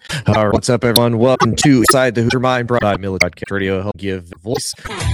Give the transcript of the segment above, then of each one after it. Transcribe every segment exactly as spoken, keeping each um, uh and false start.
All right, what's up, everyone? Welcome to Inside the Hoosier Mind, brought by Military Podcast Radio. Help give voice.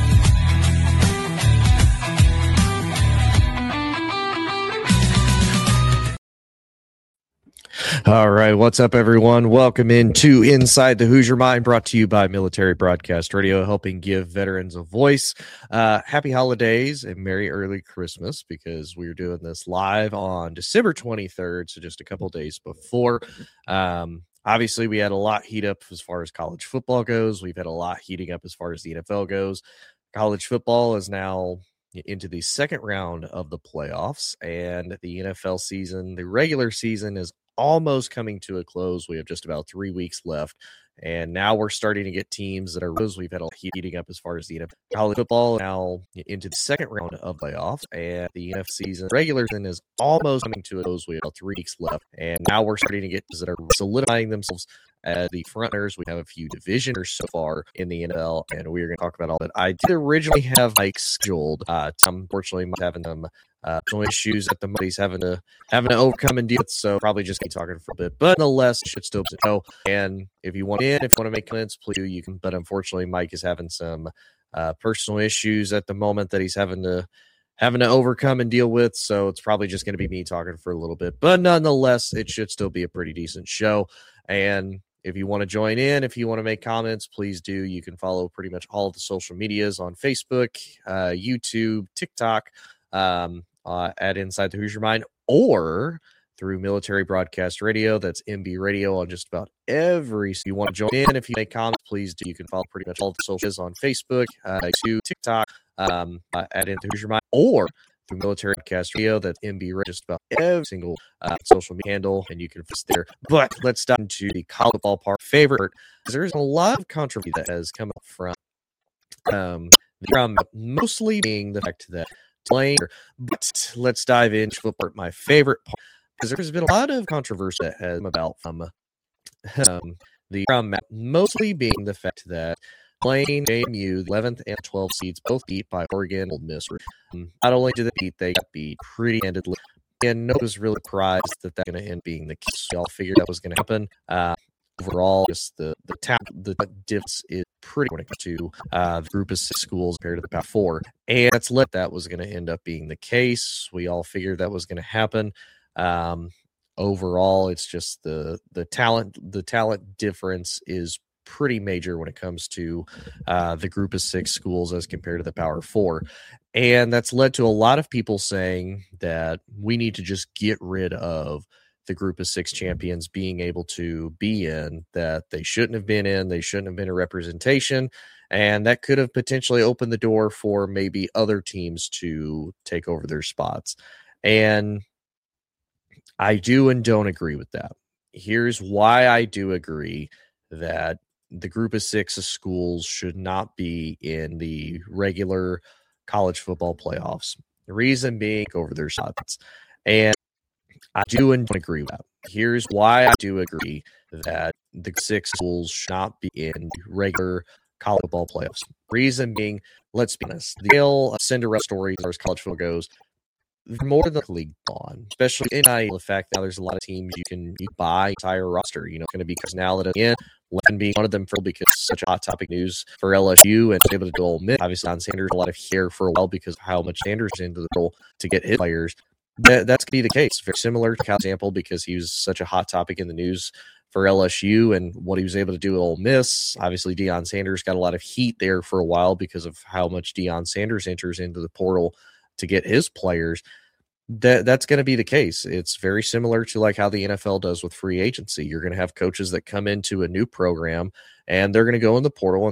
All right, what's up, everyone? Welcome into Inside the Hoosier Mind, brought to you by Military Broadcast Radio, helping give veterans a voice. Uh, happy holidays and Merry early Christmas, because we're doing this live on December twenty-third, so just a couple days before. Um, obviously, we had a lot heat up as far as college football goes. We've had a lot heating up as far as the N F L goes. College football is now into the second round of the playoffs, and the N F L season, the regular season, is almost coming to a close. We have just about three weeks left, and now we're starting to get teams that are we've had a heating up as far as the N F L. College football now into the second round of playoffs, and the N F L season regular season is almost coming to a close. We have about three weeks left, and now we're starting to get teams that are solidifying themselves as the frontrunners. We have a few divisioners so far in the N F L, and we're going to talk about all that. I did originally have Mike scheduled. Uh, unfortunately, Mike having them uh, some issues at the moment he's having to having to overcome and deal with, so probably just keep talking for a bit. But nonetheless, it should still go. And if you want in, if you want to make comments, please do. You can. But unfortunately, Mike is having some uh, personal issues at the moment that he's having to having to overcome and deal with. So it's probably just going to be me talking for a little bit. But nonetheless, it should still be a pretty decent show. And if you want to join in, if you want to make comments, please do. You can follow pretty much all of the social medias on Facebook, uh, YouTube, TikTok, um, uh, at Inside the Hoosier Mind, or through Military Broadcast Radio. That's M B Radio on just about every. So you want to join in, if you make comments, please do. You can follow pretty much all the socials on Facebook, uh, YouTube, TikTok, um, uh, at Inside the Hoosier Mind, or through Military Broadcast Radio. That's M B Radio, just about every single uh, social media handle, and you can find there. But let's dive into the college ballpark favorite, because there's a lot of controversy that has come up from, um, from mostly being the fact that playing. But let's dive into my favorite part, because there's been a lot of controversy that has come about from um, the from mostly being the fact that playing J M U, the eleventh and twelfth seeds, both beat by Oregon, Ole Miss. Um, not only did they beat, they got beat pretty handedly, and no one was really surprised that that's going to end being the case. We all figured that was going to happen. Uh, overall, just the the tap the diffs is pretty when it comes to uh, the group of six schools compared to the Power Four, and that's let that was going to end up being the case. We all figured that was going to happen. Um, overall, it's just the the talent the talent difference is pretty major when it comes to uh, the group of six schools as compared to the Power Four. And that's led to a lot of people saying that we need to just get rid of the group of six champions being able to be in, that they shouldn't have been in, they shouldn't have been a representation, and that could have potentially opened the door for maybe other teams to take over their spots. And I do and don't agree with that. Here's why I do agree that the group of six of schools should not be in the regular college football playoffs. The reason being over their shots. And I do and don't agree with that. Here's why I do agree that the six schools should not be in regular college football playoffs. Reason being, let's be honest, the Yale Cinderella story as far as college football goes, more than the league on, especially in the fact that now there's a lot of teams you can you buy entire roster. You know, it's going to be personality in, Len being one of them for because it's such a hot topic news for L S U and able to do Ole Miss. Obviously, on Sanders a lot of hair for a while because of how much Sanders is into the role to get his players. That, that's going to be the case. Very similar to Cal example because he was such a hot topic in the news for L S U and what he was able to do at Ole Miss. Obviously, Deion Sanders got a lot of heat there for a while because of how much Deion Sanders enters into the portal to get his players. That that's going to be the case. It's very similar to like how the N F L does with free agency. You're going to have coaches that come into a new program and they're going to go in the portal and